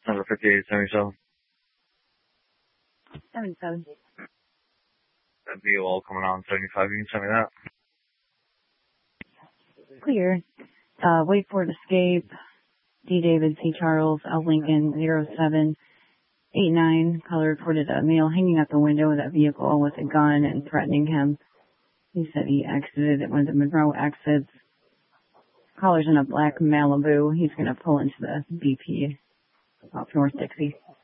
Number 5877. 77. That VOL coming on 75. You can send me that. Clear. Wait for it escape. D. David C. Charles, L. Lincoln, 0789. Caller reported a male hanging out the window of that vehicle with a gun and threatening him. He said he exited at one of the Monroe exits. Caller's in a black Malibu. He's going to pull into the BP off North Dixie.